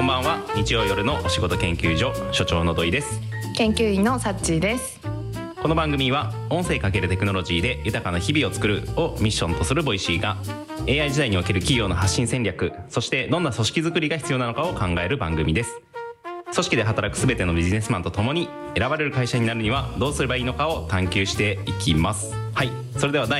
んばんは。日曜夜のお仕事研究所所長の土井です。 研究員のサッチーです。 この番組は音声×テクノロジーで豊かな日々を作るをミッションとするボイシーが AI 時代における企業の発信戦略、そしてどんな組織づくりが必要なのかを考える番組です。組織で働くすべてのビジネスマンと共に選ばれる会社になるにはどうすればいいのかを探求していきます。はい、それでは第